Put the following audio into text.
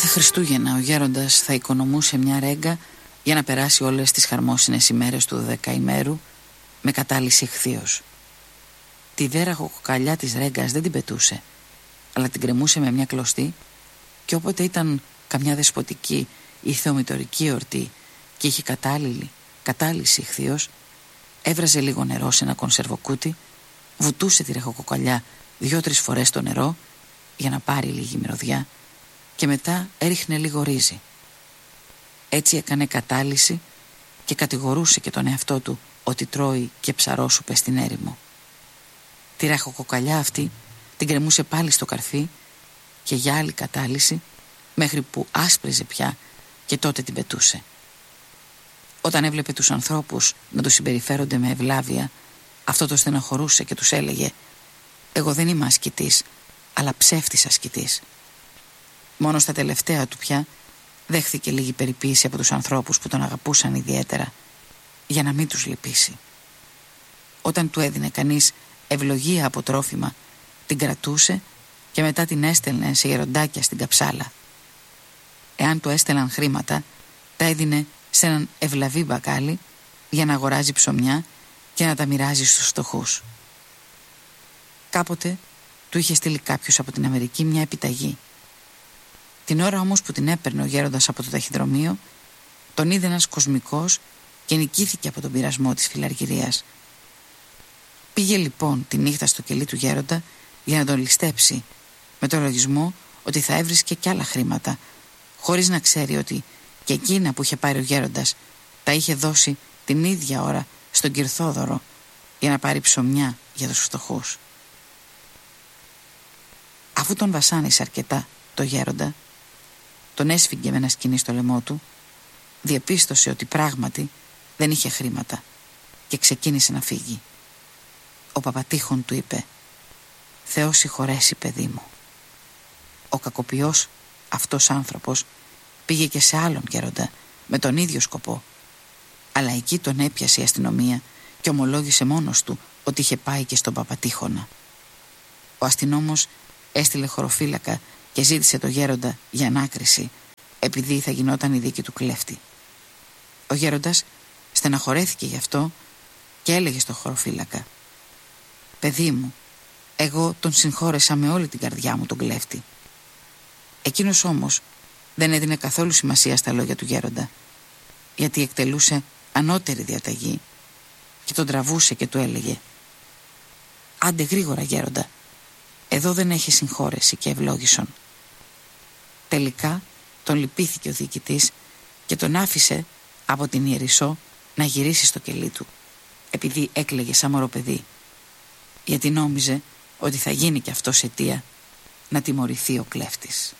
Χριστούγεννα ο γέροντας θα οικονομούσε μια ρέγγα για να περάσει όλες τις χαρμόσυνες ημέρες του 12ημέρου με κατάλυση εχθείως. Τη δέραχο κοκαλιά της ρέγγας δεν την πετούσε, αλλά την κρεμούσε με μια κλωστή, και όποτε ήταν καμιά δεσποτική ή θεομητορική εορτή και είχε κατάλυση εχθείως, έβραζε λίγο νερό σε ένα κονσερβοκούτι, βουτούσε τη ρεχοκοκαλιά 2-3 φορές στο νερό για να πάρει λίγη μυρωδιά και μετά έριχνε λίγο ρύζι. Έτσι έκανε κατάλυση και κατηγορούσε και τον εαυτό του ότι τρώει και ψαρόσουπε στην έρημο. Τη ραχοκοκαλιά αυτή την κρεμούσε πάλι στο καρφί και για άλλη κατάλυση, μέχρι που άσπριζε πια, και τότε την πετούσε. Όταν έβλεπε τους ανθρώπους να τους συμπεριφέρονται με ευλάβεια, αυτό το στεναχωρούσε και τους έλεγε: «Εγώ δεν είμαι ασκητής, αλλά ψεύτης ασκητής». Μόνο στα τελευταία του πια δέχθηκε λίγη περιποίηση από τους ανθρώπους που τον αγαπούσαν ιδιαίτερα, για να μην τους λυπήσει. Όταν του έδινε κανείς ευλογία από τρόφιμα, την κρατούσε και μετά την έστελνε σε γεροντάκια στην καψάλα. Εάν του έστελναν χρήματα, τα έδινε σε έναν ευλαβή μπακάλι για να αγοράζει ψωμιά και να τα μοιράζει στους φτωχούς. Κάποτε του είχε στείλει κάποιος από την Αμερική μια επιταγή. Την ώρα όμως που την έπαιρνε ο γέροντας από το ταχυδρομείο, τον είδε ένας κοσμικός και νικήθηκε από τον πειρασμό της φιλαργυρίας. Πήγε λοιπόν τη νύχτα στο κελί του γέροντα για να τον ληστέψει, με το λογισμό ότι θα έβρισκε κι άλλα χρήματα, χωρίς να ξέρει ότι και εκείνα που είχε πάρει ο γέροντας τα είχε δώσει την ίδια ώρα στον Κυρθόδωρο για να πάρει ψωμιά για τους φτωχούς. Αφού τον βασάνισε αρκετά το γέροντα, τον έσφιγγε με ένα σκοινί στο λαιμό του, διαπίστωσε ότι πράγματι δεν είχε χρήματα και ξεκίνησε να φύγει. Ο Παπατήχων του είπε: «Θεός συγχωρέσει, παιδί μου». Ο κακοποιός αυτός άνθρωπος πήγε και σε άλλον γέροντα με τον ίδιο σκοπό, αλλά εκεί τον έπιασε η αστυνομία και ομολόγησε μόνος του ότι είχε πάει και στον Παπατήχωνα. Ο αστυνόμος έστειλε χωροφύλακα και ζήτησε το γέροντα για ανάκριση, επειδή θα γινόταν η δίκη του κλέφτη. Ο γέροντας στεναχωρέθηκε γι' αυτό και έλεγε στο χωροφύλακα: «Παιδί μου, εγώ τον συγχώρεσα με όλη την καρδιά μου τον κλέφτη». Εκείνος όμως δεν έδινε καθόλου σημασία στα λόγια του γέροντα, γιατί εκτελούσε ανώτερη διαταγή, και τον τραβούσε και του έλεγε: «Άντε γρήγορα, γέροντα, εδώ δεν έχει συγχώρεση και ευλόγησον». Τελικά τον λυπήθηκε ο διοικητής και τον άφησε από την Ιερισσό να γυρίσει στο κελί του, επειδή έκλαιγε σαν μωρό παιδί, γιατί νόμιζε ότι θα γίνει κι αυτός αιτία να τιμωρηθεί ο κλέφτης.